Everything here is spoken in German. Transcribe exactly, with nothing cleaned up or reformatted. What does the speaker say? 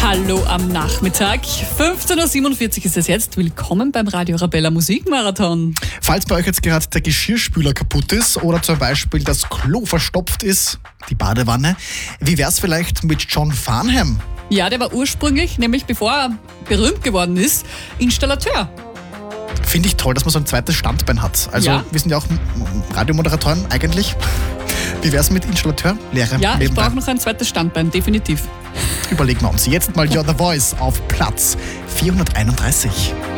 Hallo am Nachmittag. fünfzehn Uhr siebenundvierzig ist es jetzt. Willkommen beim Radio Arabella Musikmarathon. Falls bei euch jetzt gerade der Geschirrspüler kaputt ist oder zum Beispiel das Klo verstopft ist, die Badewanne, wie wär's vielleicht mit John Farnham? Ja, der war ursprünglich, nämlich bevor er berühmt geworden ist, Installateur. Finde ich toll, dass man so ein zweites Standbein hat. Also Ja. wir sind ja auch Radiomoderatoren eigentlich. Wie wär's mit Installateur? Lehre Ja, ich nebenbei. brauche noch ein zweites Standbein, definitiv. Überlegen wir uns. Jetzt mal You're the Voice auf Platz vierhunderteinunddreißig.